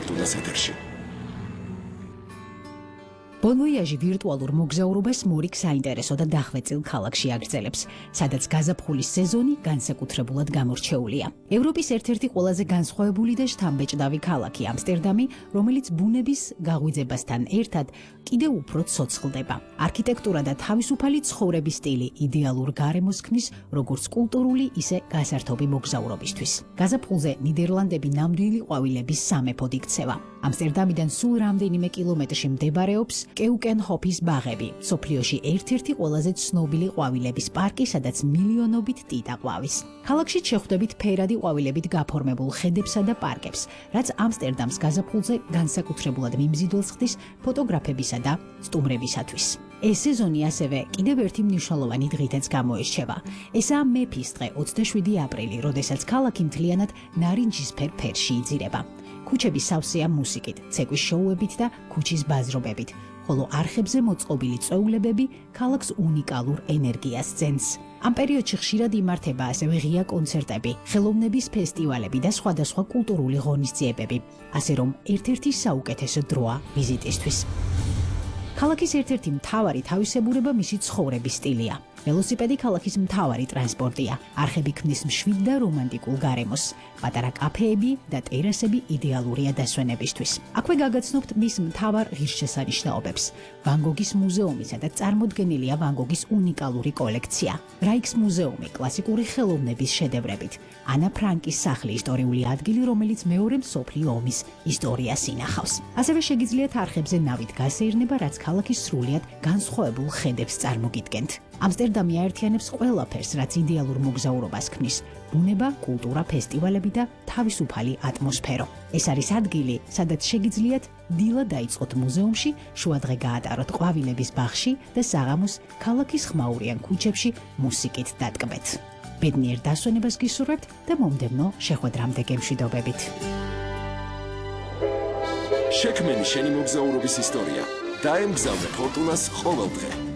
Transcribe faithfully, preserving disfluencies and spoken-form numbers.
ფორტუნას ეთერში. ბონვოიაჟი ვირტუალურ მოგზაურობას მორიგ საინტერესო და დახვეწილ ქალაქში აგრძელებს, სადაც გაზაფხულის სეზონი განსაკუთრებულად გამორჩეულია. ევროპის ერთ-ერთი ყველაზე განსხვავებული და შთამბეჭდავი ქალაქი ამსტერდამი, რომელიც ბუნების გაღვიძებასთან ერთად კიდევ უფრო ცოცხლდება. არქიტექტურა და თავისუფალი ცხოვრების სტილი იდეალურ გარემოს ქმნის როგორც კულტურული, ისე გასართობი მოგზაურობისთვის. გაზაფხულზე ნიდერლანდები ნამდვილი ყვავილების სამეფოდ იქცევა. ამსტერდამიდან სულ რამდენიმე კილომეტრში მდებარეობს კეუკენჰოფის ბაღები, სოფლიოში ერთ-ერთი ყველაზე ცნობილი ყვავილების პარკი, სადაც მილიონობით ტიტა ყვავის. ქალაქში შეხვდებით ფერადი ყვავილებით გაფორმებულ ხედებსა და პარკებს, რაც ამსტერდამს გაზაფხულზე განსაკუთრებულად მიმზიდველს ხდის ფოტოგრაფებისა და სტუმრებისათვის. ეს სეზონი ასევე კიდევ ერთი მნიშვნელოვანი დღითაც გამოირჩევა. ესაა მეფის დღე, ოცდაშვიდი აპრილი, როდესაც ქალაქი მთლიანად ნარინჯისფერ ფერში იძირება. ქუჩები სავსეა მუსიკით, ცეკვის შოუებით და ქუჩის ბაზრობებით, ხოლო არხებზე მოწყობილი წვეულებები ქალაქს უნიკალურ ენერგიას ძენს. ამ პერიოდში ხშირად იმართება ასევე ღია კონცერტები, ხელოვნების ფესტივალები და სხვადასხვა კულტურული ღონისძიებები, ასე რომ ერთ-ერთი საუკეთესო დროა ვიზიტისთვის. ქალაქის ერთ-ერთი მთავარი თავისებურება მისი ცხოვრების სტილია. ველოსიპედი ქალაქის მთავარი ტრანსპორტია. არხები ქმნის მშვიდ და რომანტიკულ გარემოს. პატარა კაფეები და ტერასები იდეალურია დასვენებისთვის. აქვე გაგაცნობთ მის მთავარ ღირსშესანიშნაობებს. ვან გოგის მუზეუმი, სადაც წარმოდგენილია ვან გოგის უნიკალური კოლექცია. რაიქს მუზეუმი კლასიკური ხელოვნების შედევრებით. ანა ფრანკის სახლი, ისტორიული ადგილი, რომელიც მეორე მსოფლიო ომის ისტორიას ინახავს. ასევე შეგიძლიათ არხებზე ნავით გასეირნება, რაც ქალაქის სრულიად განსხვავებულ ხედებს წარმოგიდგენთ. ამსტერდამი აერთიანებს ყველაფერს, რაც იდეალურ მოგზაურობას ქმნის: ბუნება, კულტურა, ფესტივალები და თავისუფალი ატმოსფერო. ეს არის ადგილი, სადაც შეგიძლიათ დილა დაიწყოთ მუზეუმში, შუადღე გაატაროთ ყვავილების ბაღში და საღამოს ქალაქის ხმაურიან ქუჩებში მუსიკით დატკბეთ. ბედნიერ დასვენებას გისურვებთ და მომდევნო შეხვედრამდე გემშვიდობებით. შექმენი შენი მოგზაურობის ისტორია. დაემგზავრე ფორტუნას ყოველ დღე.